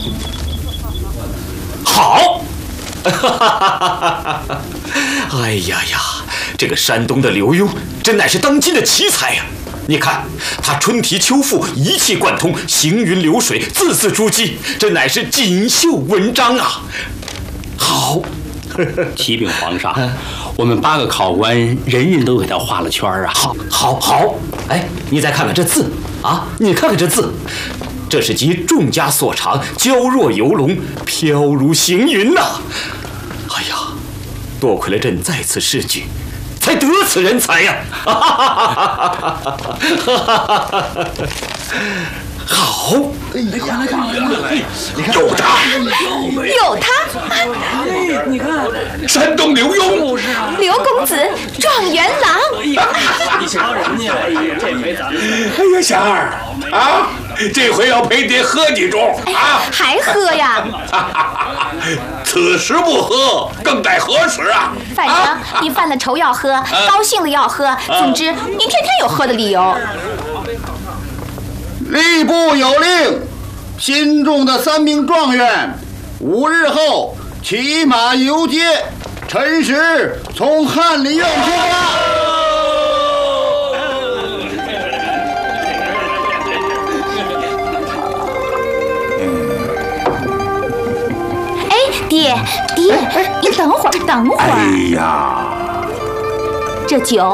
好。哎呀呀，这个山东的刘墉真乃是当今的奇才呀！你看他春题秋赋一气贯通，行云流水，字字珠玑，真乃是锦绣文章啊！好， 启禀皇上，我们8个考官人人都给他画了圈啊！ 好，哎，你再看看这字啊，你看看这字。这是集众家所长，娇若游龙，飘如行云呐！哎呀，多亏了朕在此试举，才得此人才呀！好， 有他， 你看， 山东刘墉， 刘公子，状元郎。 你瞧人家，这回咱们， 哎呀，祥儿啊，这回要陪爹喝几盅啊？ 还喝呀？ 此时不喝，更待何时啊？ 反正你犯了愁要喝，高兴了要喝，总之你天天有喝的理由。 吏部有令，新中的3名状元5日后骑马游街，辰时从翰林院出发。 爹，你等会儿。 哎呀， 这酒